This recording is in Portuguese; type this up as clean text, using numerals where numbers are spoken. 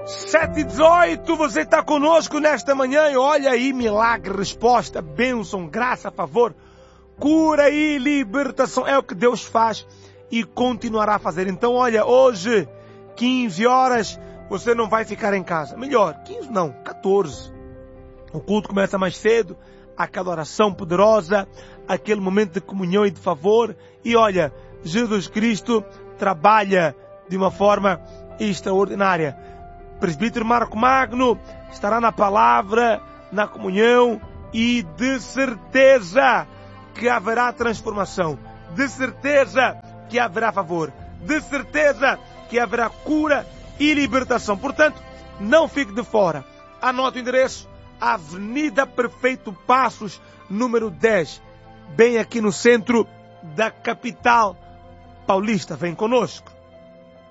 7h18, você está conosco nesta manhã e olha aí, milagre, resposta, bênção, graça, favor, cura e libertação. É o que Deus faz e continuará a fazer. Então olha, hoje, 15 horas, você não vai ficar em casa. Melhor, 15 não, 14. O culto começa mais cedo, aquela oração poderosa, aquele momento de comunhão e de favor. E olha, Jesus Cristo trabalha de uma forma extraordinária. Presbítero Marco Magno estará na palavra, na comunhão e de certeza que haverá transformação, de certeza que haverá favor, de certeza que haverá cura e libertação. Portanto, não fique de fora. Anote o endereço: Avenida Perfeito Passos, número 10, bem aqui no centro da capital paulista. Vem conosco.